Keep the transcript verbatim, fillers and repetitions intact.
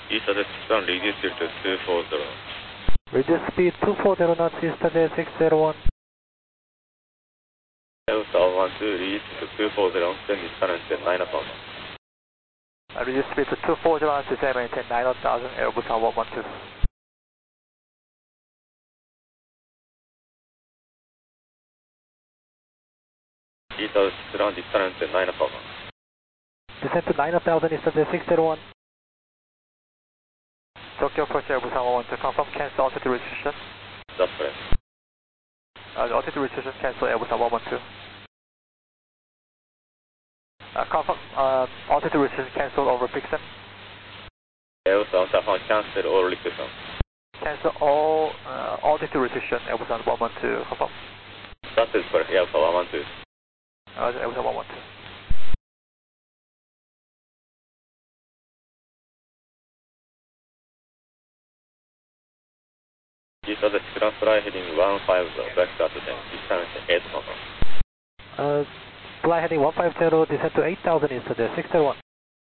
East of Sun, reduce it to two four zero. Reduce speed two four zero knots, East of six zero one. Alpha one two, reduce to two four zero, then is current at nine o'clock. Uh, reduce speed to two four zero knots, maintain nine thousand, Airbus one one two. East of Sun, is current at nine o'clock. Descend to nine thousand, East of six zero one. Tokyo approach Airbus one one two, confirm cancel altitude restriction. That's correct. Uh, altitude restriction cancel Airbus one one two. Uh, confirm uh, altitude restriction cancel over Pixon. Airbus one cancel all restriction. Cancel all uh, altitude restriction Airbus one one two, confirm. That is correct, Airbus one one two. Uh, Airbus one one two. East of the Grand fly heading one five zero, back to attention, distance eight o'clock. Uh, fly heading one five zero, descend to eight thousand, East of six zero one.